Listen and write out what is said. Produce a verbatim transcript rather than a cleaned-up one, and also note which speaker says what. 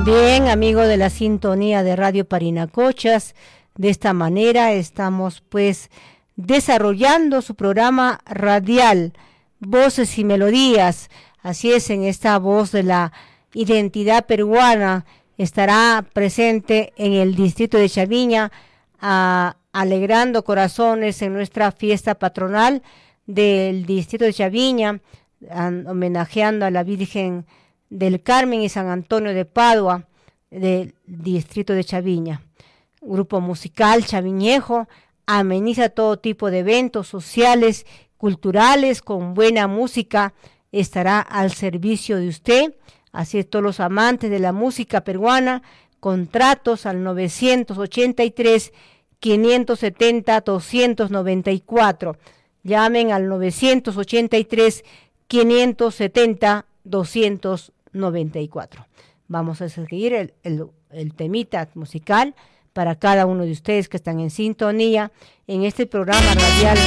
Speaker 1: Bien, amigo de la sintonía de Radio Parinacochas, de esta manera estamos pues desarrollando su programa radial, Voces y Melodías. Así es, en esta voz de la identidad peruana estará presente en el distrito de Chaviña, a, alegrando corazones en nuestra fiesta patronal del distrito de Chaviña, a, homenajeando a la Virgen del Carmen y San Antonio de Padua del distrito de Chaviña. Grupo musical chaviñejo ameniza todo tipo de eventos sociales, culturales, con buena música, estará al servicio de usted. Así es, todos los amantes de la música peruana, contratos al novecientos ochenta y tres, quinientos setenta, doscientos noventa y cuatro. Llamen al novecientos ochenta y tres, quinientos setenta, doscientos noventa y cuatro. Vamos a seguir el, el, el temita musical para cada uno de ustedes que están en sintonía en este programa radial